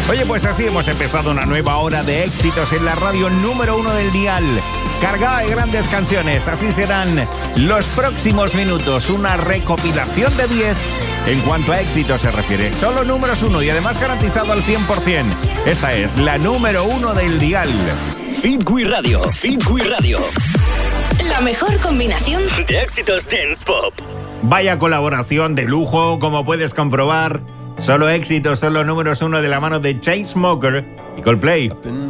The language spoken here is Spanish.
Oye, pues así hemos empezado una nueva hora de éxitos en la radio número 1 del dial. Cargada de grandes canciones, así serán los próximos minutos. Una recopilación de 10 en cuanto a éxito se refiere. Solo números 1 y además garantizado al 100%. Esta es la número 1 del dial. Fitwi Radio. La mejor combinación de éxitos dance pop. Vaya colaboración de lujo, como puedes comprobar. Solo éxitos, solo números 1 de la mano de Chainsmokers y Coldplay.